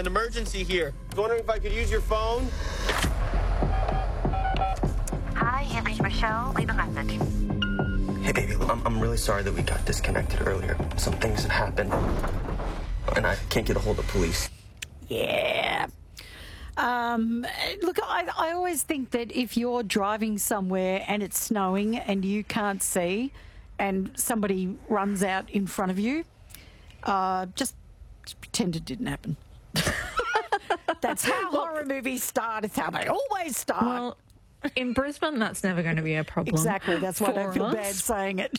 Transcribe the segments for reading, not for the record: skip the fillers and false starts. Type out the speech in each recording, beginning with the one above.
an emergency here. I was wondering if I could use your phone. Hi, you've reached Michelle. Leave a message. Hey, baby, I'm really sorry that we got disconnected earlier. Some things have happened, and I can't get a hold of police. Yeah. Look, I always think that if you're driving somewhere and it's snowing and you can't see and somebody runs out in front of you, just pretend it didn't happen. That's how horror movies start. It's how they always start. Well, in Brisbane, that's never going to be a problem. Exactly. That's why I don't feel bad saying it.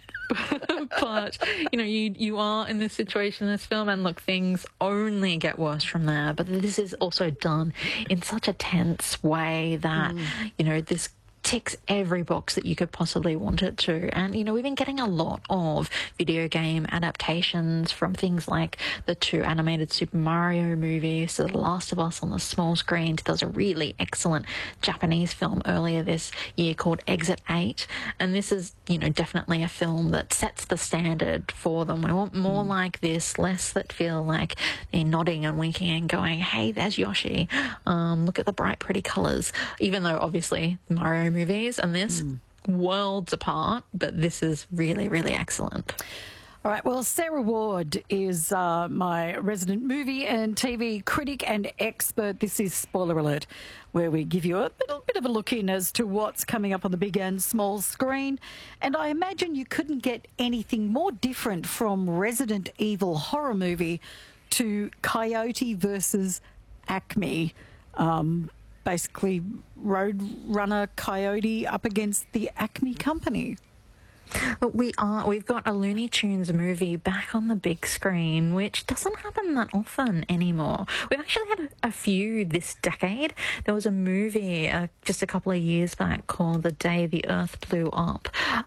But, you know, you are in this situation in this film, and look, things only get worse from there. But this is also done in such a tense way that, you know, this ticks every box that you could possibly want it to. And, you know, we've been getting a lot of video game adaptations from things like the 2 animated Super Mario movies, The Last of Us on the small screen. There was a really excellent Japanese film earlier this year called Exit 8. And this is, you know, definitely a film that sets the standard for them. We want more like this, less that feel like they're nodding and winking and going, hey, there's Yoshi. Look at the bright, pretty colours. Even though, obviously, Mario movies and this worlds apart, but this is really, really excellent. All right, well, Sarah Ward is my resident movie and TV critic and expert. This is Spoiler Alert, where we give you a little bit of a look in as to what's coming up on the big and small screen. And I imagine you couldn't get anything more different from Resident Evil horror movie to Coyote versus Acme. Basically, Roadrunner Coyote up against the Acme company. But we've got a Looney Tunes movie back on the big screen, which doesn't happen that often anymore. We've actually had a few this decade. There was a movie just a couple of years back called The Day the Earth Blew Up,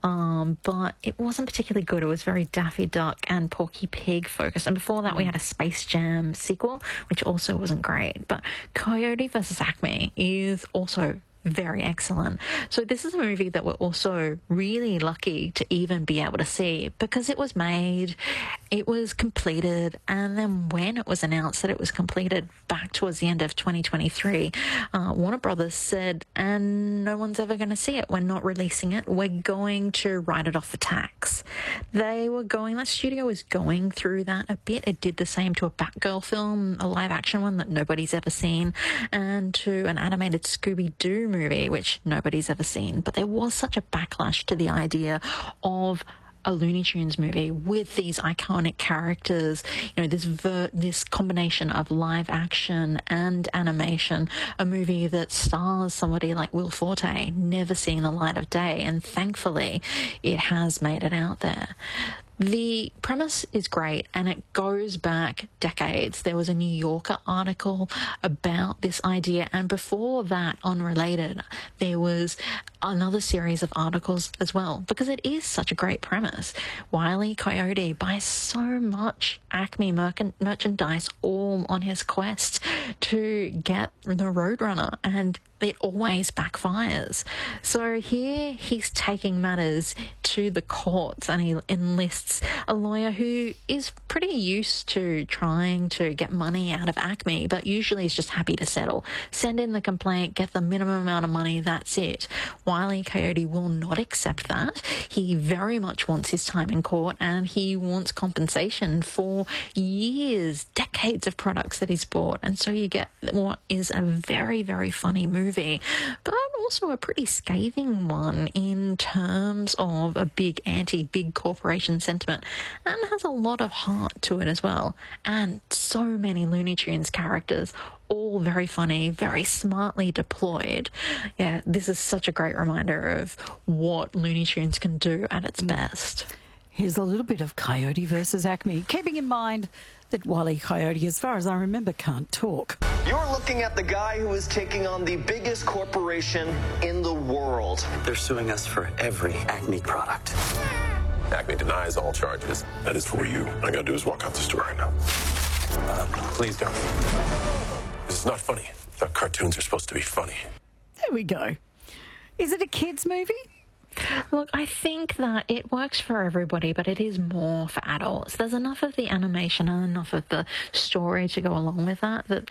but it wasn't particularly good. It was very Daffy Duck and Porky Pig focused. And before that, we had a Space Jam sequel, which also wasn't great. But Coyote versus Acme is also very excellent. So this is a movie that we're also really lucky to even be able to see because it was made, it was completed, and then when it was announced that it was completed back towards the end of 2023, Warner Brothers said, and no one's ever going to see it. We're not releasing it. We're going to write it off for tax. That studio was going through that a bit. It did the same to a Batgirl film, a live action one that nobody's ever seen, and to an animated Scooby-Doo movie, which nobody's ever seen. But there was such a backlash to the idea of a Looney Tunes movie with these iconic characters, you know, this combination of live action and animation, a movie that stars somebody like Will Forte, never seen the light of day, and thankfully it has made it out there. The premise is great, and it goes back decades. There was a New Yorker article about this idea, and before that, unrelated, there was another series of articles as well, because it is such a great premise. Wile E. Coyote buys so much Acme merchandise all on his quest to get the Roadrunner, and it always backfires. So here he's taking matters to the courts, and he enlists a lawyer who is pretty used to trying to get money out of Acme, but usually is just happy to settle. Send in the complaint, get the minimum amount of money, that's it. Wile E. Coyote will not accept that. He very much wants his time in court, and he wants compensation for years, decades of products that he's bought. And so you get what is a very, very funny movie, but also a pretty scathing one in terms of a big anti-big corporation sentiment, and has a lot of heart to it as well. And so many Looney Tunes characters, all very funny, very smartly deployed. Yeah, this is such a great reminder of what Looney Tunes can do at its best. Here's a little bit of Coyote versus Acme, keeping in mind that Wile E. Coyote, as far as I remember, can't talk. You're looking at the guy who is taking on the biggest corporation in the world. They're suing us for every Acme product. Acme denies all charges. That is for you. All I gotta do is walk out the store right now. Please don't. This is not funny. I thought cartoons are supposed to be funny. There we go. Is it a kids' movie? Look, I think that it works for everybody, but it is more for adults. There's enough of the animation and enough of the story to go along with that